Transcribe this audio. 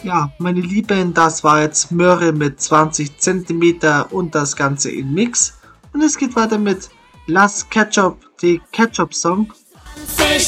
Ja, meine Lieben, das war jetzt Möhre mit 20 Zentimeter und das Ganze in Mix. Und es geht weiter mit Last Ketchup, die Ketchup Song.